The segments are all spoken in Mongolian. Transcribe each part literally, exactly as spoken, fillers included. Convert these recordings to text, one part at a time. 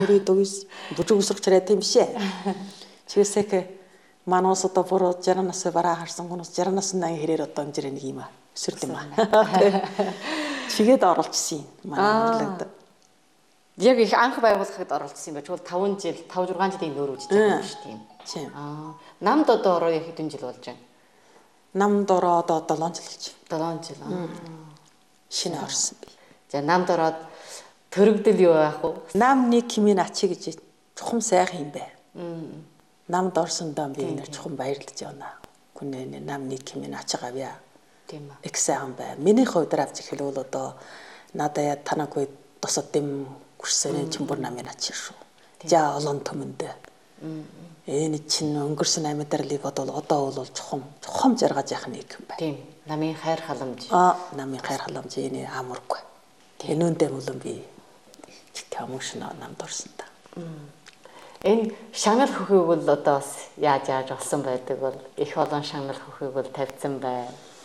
Догс бүжиг усрах чараа тийм бишээ. Чигэсэк манус одоо бүр жаргал нас бараа харсан хүмүүс жаргал насны хэрээр одоо энэ нэг юм аа. Өсөрд юм аа. Чигээд оролцсон юм. Манай урлагдав. Яг их анх байгуулахад оролцсон юм байж бол таван жил, таван жургаан жилийн нөр үжиж байгаа юм шүү тийм. Тийм. Аа, намд одоо ороо яг хэдэн жил болж байна? Намд ороо одоо долоон жил болж байна. долоон жил. Аа. Шинэ орсон би. За намд ороод төрөгдөл юу байх вэ? Намны кимийн ачи гэж чухам сайхан юм бэ. Намд орсондоо би нэр чухам баярлаж байна. Күнээ намны кимийн ачи гавья. Тийм аа. Их сайхан бай. Миний хувьд авч эхлэвэл одоо надад яа танаагүй тосод юм гүрсэнэ чимбур намын ачи шүү. За олон төмөндөө. Энэ чинь өнгөрсөн амьдарлыг бодвол одоо бол чухам чухам жаргаж яах нэг юм байна. Тийм. Намын хайр халамж. Аа, намын хайр халамж энэ амаргүй. Энүүндээ мөлөн би эмоционал намд орсон та. Энэ шагнал хөхийг бол одоо бас яаж яаж олсон байдаг бол их олон шагнал хөхийг бол тавьсан бай.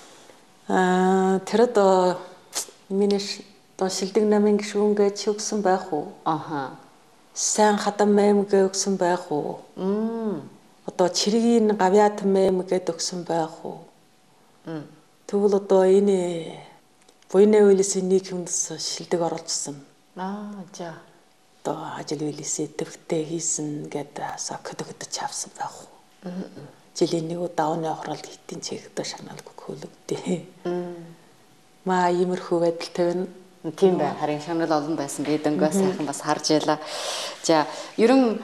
Аа, тэр одоо миний одоо шилдэг намын гишүүнгээ чи өгсөн байх уу? Аха. Сайн хатан мэмгээ өгсөн байх уу? Мм. Одоо чиргийн гавьяат мэмгээд өгсөн байх уу? Мм. Тэгвэл одоо энэ буйны үйлсийн нэг хүнс шилдэг оролцсон. Аа, за. Одоо ажил үйлсээ төвхтэй хийсэн гэдэг сокд өгдөж авсан байх уу? Жилийн нэг удаа оны хорол хитэн чигдэ шаналгүй хөөлөгдөө. Маа иймэрхүү байдал тавина. Тийм бай. Харин шагнал олон байсан. Би дөнгөө сайхан бас харж ялаа. За, ерөн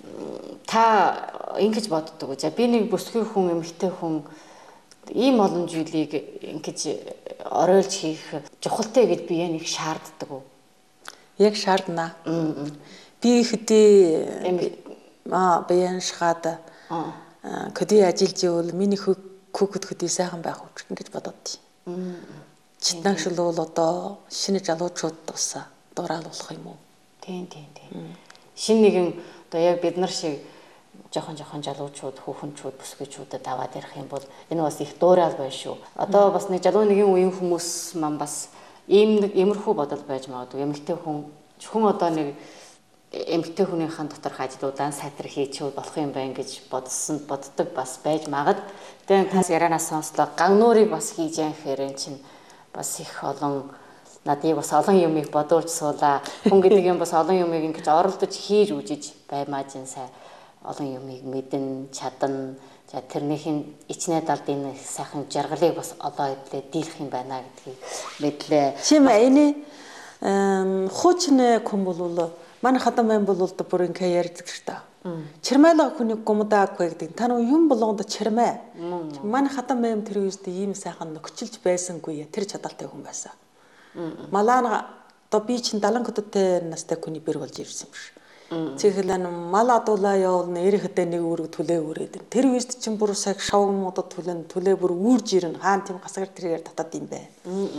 та ингэж боддог. За, би нэг бүсгүй хүн, эмэгтэй хүн ийм олон зүйлийг ингэж оройлж хийх чухалтай гэж би яг шаарддаг уу? Яг шаардна. Би хэдий аа баян шахаад хэдий ажиллаж ивэл миний хүүхэд хэдий сайхан байх уу гэж бодод. Читнагшил бол одоо шинэ залуучууд тусаа дураалуулах юм уу? Тийм тийм тийм. Шинэ нэгэн одоо яг бид нар шиг жохон жохон залуучууд, хүүхэнчүүд, бүсгүйчүүдэд аваад ирэх юм бол энэ бас их дуурал байна шүү. Одоо бас нэг залуу нэгэн үеийн хүмүүс маань бас ийм нэг эмэрхүү бодол байж магадгүй. Эмэгтэй хүн хүн одоо нэг эмэгтэй хүнийхэн доторх ажлуудаа сайтар хийчихвэл болох юм байна гэж бодсон боддог бас байж магад. Тэгээд тас ярианаас сонслоо гагнуурыг бас хийж яахаар эн чинь бас их олон надыг бас олон юмыг бодуулж суулаа. Хүн гэдэг юм бас олон юмыг ингэж оролдож хийж үжиж баймааж энэ сайн олон юмыг мэдэн чадна. За тэрнийхин ичнээ далд энэ сайхан жаргалыг бас олоо идлээ дийлэх юм байна гэдгийг мэдлээ. Тийм ээ. Энэ хуучин хүн бол манай хатан мэн бол бүр ингэ ярьдаг шүү дээ. Чирмайлаа хүний гомдааг байдаг. Та нар юм болгонд чирмай. Манай хатан мэн тэр үедээ ийм сайхан нөхчилж байсангүй я. Тэр чадaltaй хүн байсан. Малаана одоо би чинь далан хөдөлтэй настай хүний бэр болж ирсэн юм шиг. Тэгэхлээр мал адуулаа явуулна эрэхтэй нэг үүрэг түлээ үрээд. Тэр үед чинь бүр сая шавгмуудад түлэн түлээ бүр үүрж ирнэ. Хаан тийм гасгаар тэрээр татаад юм бэ.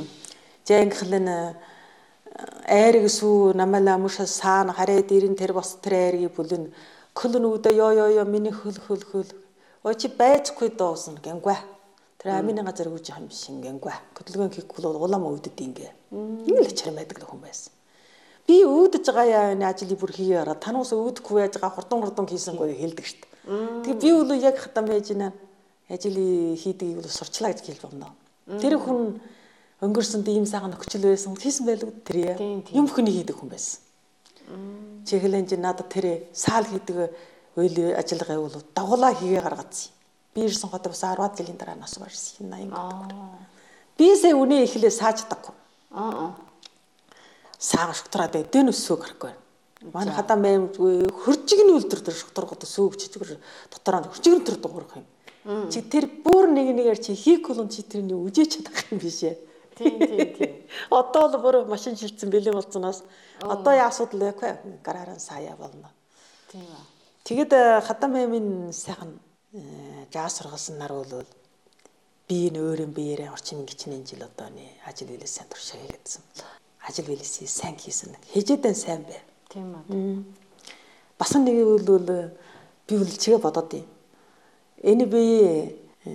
Жангхлэн айрыг сүү намала муша саана хараад ирэн тэр бос тэр айрыг бүлэн хөлн үдэ ёо ёо ёо миний хөл хөл хөл очи байцгүй доосон гэнгүй. Тэр амины газар үүж юм биш гэнгүй. Хөдөлгөөн хийхгүй бол улам өвдөд ингээ. Ингээл чармайдаг хүн байсан. Би өөдөж байгаа яа ажлыг бүр хийе хараа. Танаас өөдөхгүй байж байгаа хурдан хурдан хийсэнгүй хэлдэг штт. Тэгээ би бол яг хатан байж байна. Ажлыг хийдгийг бол сурчлаа гэж хэлж байна. Тэр хүн өнгөрсөнд ийм сайхан нөхцөл байсан. Хийсэн байлгүй тэр юм хүний хийдэг хүн байсан. Чиглэнж надад тэр саал хийдэг үйл ажиллагаа бол дагуулаа хийгээ гаргацсан. Би ирсэн хотод бас арваад жилийн дараа нас барсан юм аа. Би сая үнэ ихлээ сааждаггүй. Аа. Саага шугтраад эдэн өсөөг гарахгүй. Манай хадаа мэм хөржиг нь үлдэр тэр шугтрагууд өсөөг чичгэр дотороо хөржиг нь тэр дуурах юм. Чи тэр бүр нэг нэгээр чи хийх колон чи тэрний үжиж чадах юм биш ээ. Тийм тийм тийм. Одоо л бүр машин шилжсэн бэлэн болцсоноос одоо яа асуудал вэ? Гараараа сая болно. Тийм аа. Тэгэд хадаа мэмийн сайхан жаа сургалсан нар бол би энэ өөрийн биеэрээ орчин гिचнэн жил одооны ажил үйлээс сайн туршаа хийгээдсэн. Ажил үйлээс сайн хийсэн. Хижээдэн сайн бай. Тийм аа. Бас нэг бол би бол чигээ бодоод юм. Энэ би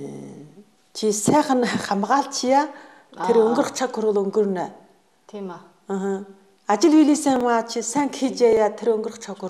чи сайхан хамгаалчихъя. Тэр өнгөрөх цаг хүрэл өнгөрнө. Тийм аа. Аа. Ажил үйлээсээ маа чи сайн хийжээ яа тэр өнгөрөх цаг